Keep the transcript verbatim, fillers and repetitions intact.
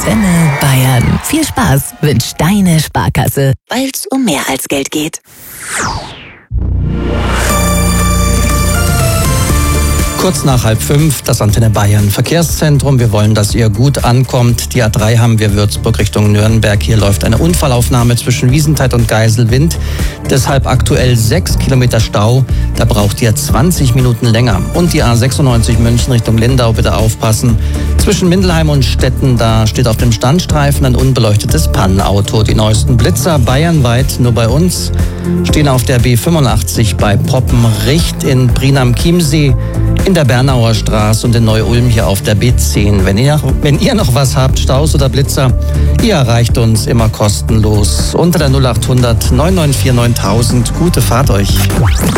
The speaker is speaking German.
Antenne Bayern. Viel Spaß wünscht deine Sparkasse, weil es um mehr als Geld geht. Kurz nach halb fünf, das Antenne Bayern Verkehrszentrum. Wir wollen, dass ihr gut ankommt. Die A drei haben wir Würzburg Richtung Nürnberg. Hier läuft eine Unfallaufnahme zwischen Wiesenthal und Geiselwind. Deshalb aktuell sechs Kilometer Stau. Da braucht ihr zwanzig Minuten länger. Und die A sechsundneunzig München Richtung Lindau, bitte aufpassen. Zwischen Mindelheim und Stetten, da steht auf dem Standstreifen ein unbeleuchtetes Pannenauto. Die neuesten Blitzer bayernweit, nur bei uns, stehen auf der B fünfundachtzig bei Poppenricht in Prien am Chiemsee, in der Bernauer Straße und in Neu-Ulm hier auf der B zehn. Wenn ihr, wenn ihr noch was habt, Staus oder Blitzer, ihr erreicht uns immer kostenlos unter der null acht hundert neun neun vier neuntausend. Gute Fahrt euch.